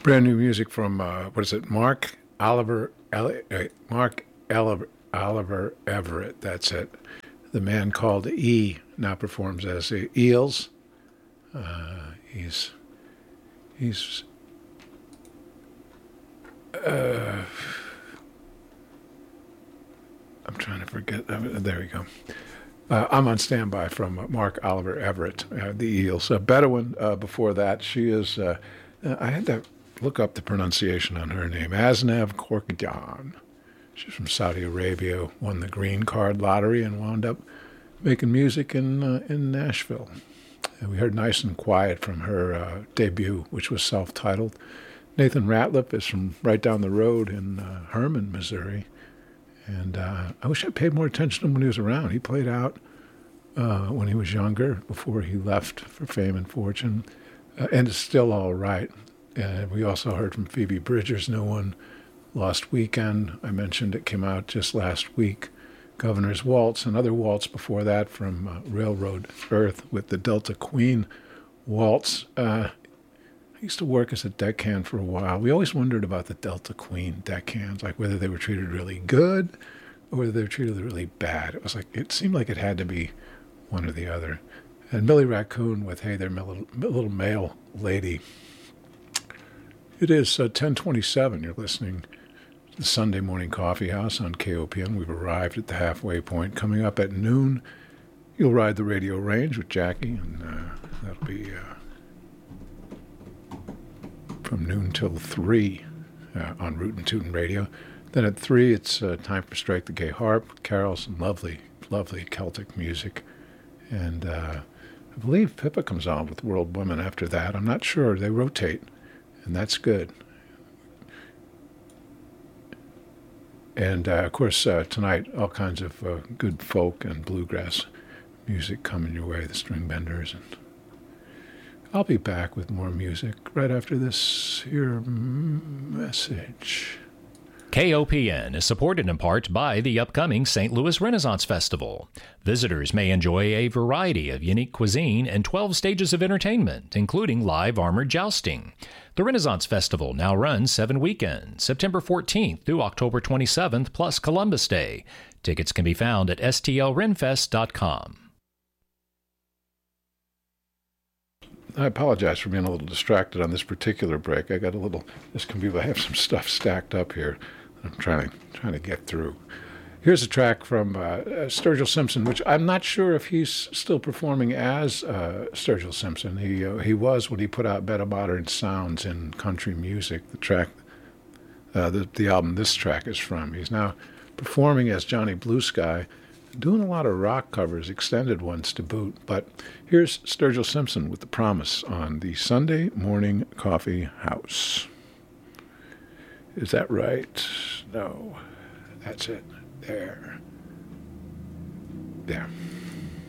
Brand new music from, what is it, Mark Oliver Everett, that's it. The man called E now performs as the Eels. He's I'm trying to forget. There we go. I'm on standby from Mark Oliver Everett, the Eels. Bedouin before that. She is, I had to look up the pronunciation on her name, Asnav Korkadjan. She's from Saudi Arabia, won the green card lottery, and wound up making music in Nashville. And we heard Nice and Quiet from her debut, which was self-titled. Nathan Ratliff is from right down the road in Herman, Missouri. And I wish I paid more attention to him when he was around. He played out when he was younger, before he left for fame and fortune, and is still all right. And we also heard from Phoebe Bridgers' new one, Lost Weekend. I mentioned it came out just last week. Governor's Waltz, another waltz before that from Railroad Earth with the Delta Queen Waltz. I used to work as a deckhand for a while. We always wondered about the Delta Queen deckhands, like whether they were treated really good or whether they were treated really bad. It seemed like it had to be one or the other. And Millie Raccoon with Hey There, Little Mail Lady. It is 10:27. You're listening to the Sunday Morning Coffee House on KOPN. We've arrived at the halfway point. Coming up at noon, you'll ride the radio range with Jackie, and that'll be from noon till 3 on Root and Tootin' Radio. Then at 3, it's time for Strike the Gay Harp, carols, and lovely, lovely Celtic music. And I believe Pippa comes on with World Women after that. I'm not sure. They rotate, and that's good. And, of course, tonight, all kinds of good folk and bluegrass music coming your way, the String Benders. And I'll be back with more music right after this here message. KOPN is supported in part by the upcoming St. Louis Renaissance Festival. Visitors may enjoy a variety of unique cuisine and 12 stages of entertainment, including live armored jousting. The Renaissance Festival now runs 7 weekends, September 14th through October 27th, plus Columbus Day. Tickets can be found at stlrenfest.com. I apologize for being a little distracted on this particular break. I have some stuff stacked up here I'm trying to get through. Here's a track from Sturgill Simpson, which I'm not sure if he's still performing as Sturgill Simpson. He was when he put out Better Modern Sounds in country music. The album this track is from. He's now performing as Johnny Blue Sky, doing a lot of rock covers, extended ones to boot. But here's Sturgill Simpson with The Promise on the Sunday Morning Coffee House. Is that right? No. That's it. There.